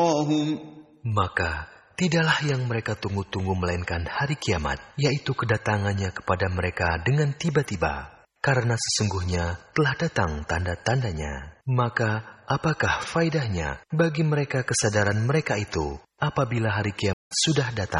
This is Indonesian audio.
Maka tidaklah yang mereka tunggu-tunggu melainkan hari kiamat, yaitu kedatangannya kepada mereka dengan tiba-tiba. Karena sesungguhnya telah datang tanda-tandanya. Maka apakah faedahnya bagi mereka kesadaran mereka itu apabila hari kiamat sudah datang?